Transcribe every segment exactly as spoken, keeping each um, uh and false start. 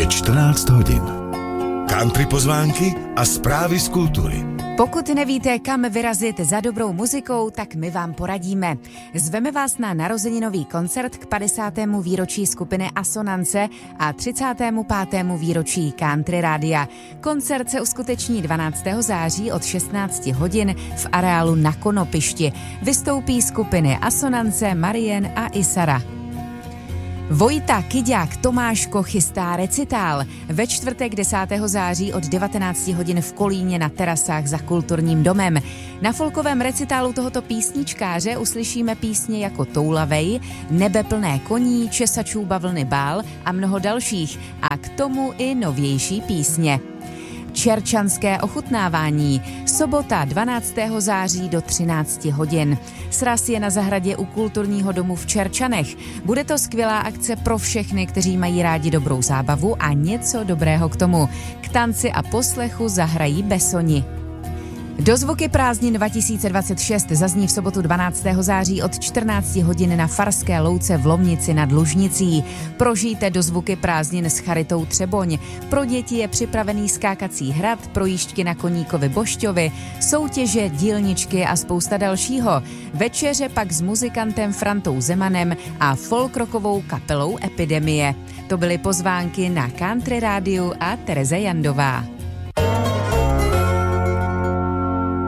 Je čtrnáct hodin. Country pozvánky a zprávy z kultury. Pokud nevíte, kam vyrazit za dobrou muzikou, tak my vám poradíme. Zveme vás na narozeninový koncert k padesátému výročí skupiny Asonance a třicátému pátému výročí Country Rádia. Koncert se uskuteční dvanáctého září od šestnáct hodin v areálu na Konopišti. Vystoupí skupiny Asonance, Marien a Isara. Vojta Kyďák Tomáško chystá recitál. Ve čtvrtek desátého září od devatenáct hodin v Kolíně na terasách za Kulturním domem. Na folkovém recitálu tohoto písničkáře uslyšíme písně jako Toulavej, Nebe plné koní, Česačů bavlny bál a mnoho dalších. A k tomu i novější písně. Čerčanské ochutnávání. Sobota dvanáctého září do třináct hodin. Sraz je na zahradě u Kulturního domu v Čerčanech. Bude to skvělá akce pro všechny, kteří mají rádi dobrou zábavu a něco dobrého k tomu. K tanci a poslechu zahrají Besoni. Dozvuky prázdnin dva tisíce dvacet šest zazní v sobotu dvanáctého září od čtrnáct hodin na Farské louce v Lomnici nad Lužnicí. Prožijte dozvuky prázdnin s Charitou Třeboň. Pro děti je připravený skákací hrad, projížďky na Koníkovi Bošťovi, soutěže, dílničky a spousta dalšího. Večeře pak s muzikantem Frantou Zemanem a folkrockovou kapelou Epidemie. To byly pozvánky na Country Rádiu a Tereze Jandová.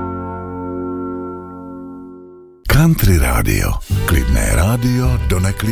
Country Rádio. Klidné rádio do neklidné.